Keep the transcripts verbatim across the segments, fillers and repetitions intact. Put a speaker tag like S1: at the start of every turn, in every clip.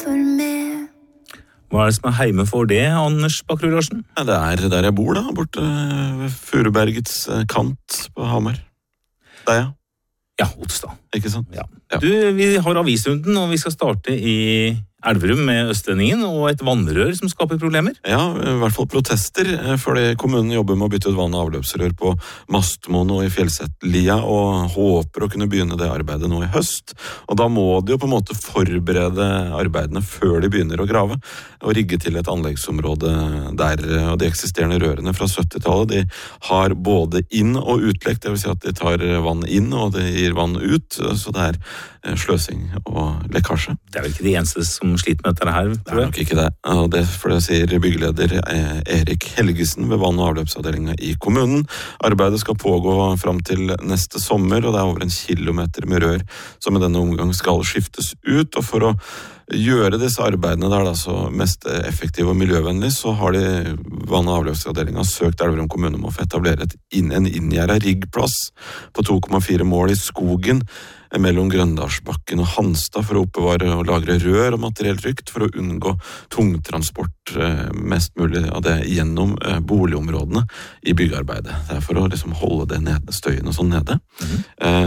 S1: følg med.
S2: Hva er det som er heime for det, Anders Bakkerud Larsen?
S3: Ja, det er der jeg bor da, borte ved Furubergets kant på Hamar. Der, ja.
S2: Ja, Otstad.
S3: Ikke sant?
S2: Ja.
S3: Ja.
S2: Du, vi har avisrunden, og vi skal starte i Elverum med Østlendingen og et vannrør som skaper problemer.
S3: Ja, i hvert fall protester, fordi kommunen jobber med å bytte ut vann- og avløpsrør på Mastmoen og i Fjellsettlia, og håper å kunne begynne det arbeidet nå i høst. Og da må de jo på en måte forberede arbeidene før de begynner å grave, og rigge til et anleggsområde der. Og de eksisterende rørene fra syttitallet, de har både inn- og utlekt, det vil si at de tar vann inn og de gir vann ut, så det er sløsing og lekkasje.
S2: Det er vel ikke de eneste som sliter med dette her,
S3: Det er nok ikke det. Og det for det sier byggeleder Erik Helgesen ved vann- og avløpsavdelingen i kommunen. Arbeidet skal pågå fram til neste sommer, og det er over en kilometer med rør som i denne omgang skal skiftes ut. Og for å gjøre disse arbeidene der da så mest effektive og miljøvennlig, så har de vann- og avløpsavdelingen søkt Elverum kommune om å få etablere et inn, en inngjerdet riggplass på to komma fire mål i skogen mellom Grøndalsbakken og Hanstad for å oppbevare og lagre rør og materiell trygt for å unngå tungtransport mest mulig av det gjennom boligområdene i byggearbeidet. Det er for å liksom holde det nede, støyen og sånn nede. Mm-hmm.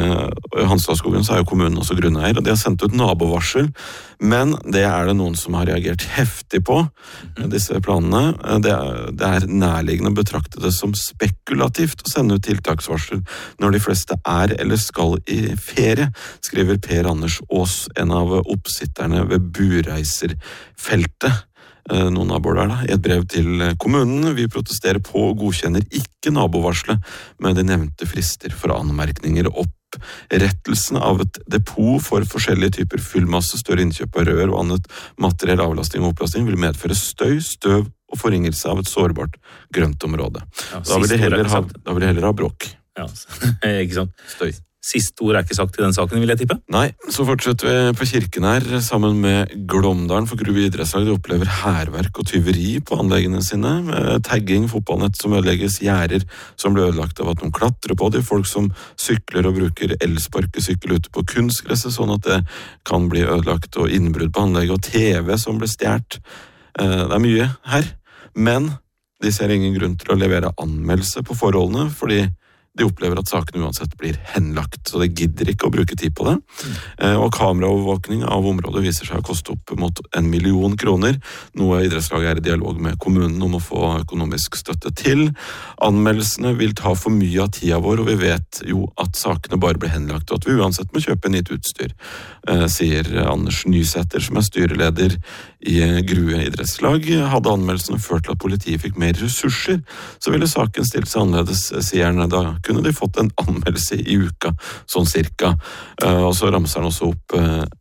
S3: Eh, I Hanstadskogen så er jo kommunen også grunneier, og de har sendt ut nabovarsel, men det er det noen som har reagert heftig på, mm-hmm. disse planene. Det er, det er nærliggende å betrakte det som spekulativt å sende ut tiltaksvarsel når de fleste er eller skal i ferie, skriver Per Anders Aas, en av oppsitterne ved Bureiserfeltet. Noen naboer der da, i et brev til kommunen. Vi protesterer på og godkjenner ikke nabovarslet med de nevnte frister for anmerkninger. Opprettelsen av et depot for forskjellige typer fyllmasse, større innkjøp av rør og annet materiell avlasting og opplasting vil medføre støy, støv og forringelse av et sårbart grøntområde. Ja, da, vil de heller ha, da vil de heller ha bråk.
S2: Ja, ikke sant?
S3: Støy.
S2: Siste ord er ikke sagt i den saken, vil jeg tippe.
S3: Nei, så fortsetter vi på kirken her, sammen med Glåmdalen, for Grue idrettslag. De opplever hærverk og tyveri på anleggene sine. Tagging, fotballnett som ødelegges, gjerder som blir ødelagt av at noen klatrer på de, folk som sykler og bruker elsparkesykkel ute på kunstgresset, sånn at det kan bli ødelagt, og innbrudd på anlegget, og T V som blir stjert. Det er mye her, men de ser ingen grunn til å levere anmeldelse på forholdene, fordi de opplever at saken uansett blir henlagt, så de gidder ikke å bruke tid på det. Mm. Og kameraovervåkning av området viser seg å koste opp mot en million kroner, noe idrettslaget er i dialog med kommunen om å få økonomisk støtte til. Anmeldelsene vil ta for mye av tida vår, og vi vet jo at sakene bare blir henlagt, og at vi uansett må kjøpe nytt utstyr, sier Anders Nysæter, som er styreleder i Grue idrettslag. Hadde anmeldelsene ført til at politiet fikk mer ressurser, så ville saken stilt seg annerledes, sier han. Da kunne de fått en anmeldelse i uka, sånn cirka. Og så ramser han også opp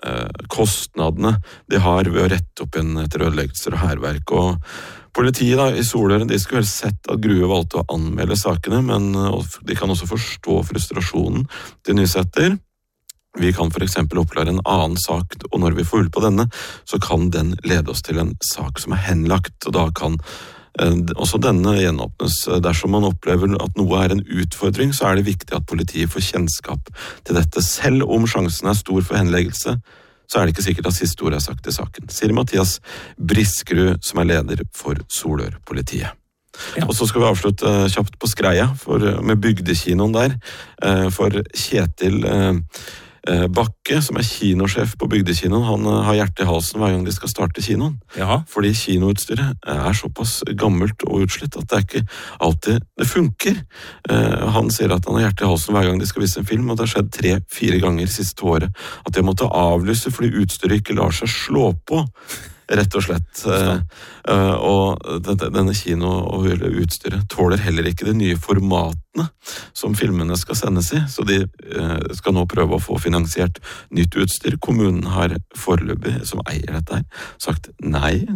S3: kostnadene de har ved å rette opp igjen etter ødeleggelser og hærverk. Og politiet da, i Solør, de skulle vel sett at Grue valgte å anmelde sakene, men de kan også forstå frustrasjonen til Nysæter. Vi kan for eksempel oppklare en annen sak, og når vi får hull på denne, så kan den lede oss til en sak som er henlagt, og da kan også denne gjenåpnes. Dersom man opplever at noe er en utfordring, så er det viktig at politiet får kjennskap til dette. Selv om sjansen er stor for henleggelse, så er det ikke sikkert at siste ord er sagt i saken, sier Mathias Briskerud, som er leder for Solør-politiet. Ja. Og så skal vi avslutte kjapt på Skreia for, med bygdekinoen der, for Kjetil Bakke, som er kinosjef på bygdekinoen, han har hjerte i halsen hver gang de skal starte kinoen.
S2: Jaha.
S3: Fordi kinoutstyret er såpass gammelt og utslitt at det er ikke alltid det funker. Han sier at han har hjerte i halsen hver gang de skal vise en film, og det har skjedd tre-fire ganger siste året at de måtte avlyse fordi utstyret ikke lar seg slå på. Rett og slett. Uh, og denne kino og utstyret tåler heller ikke de nye formatene som filmene skal sendes i, så de uh, skal nå prøve å få finansiert nytt utstyr. Kommunen har foreløpig, som eier dette her, sagt nei.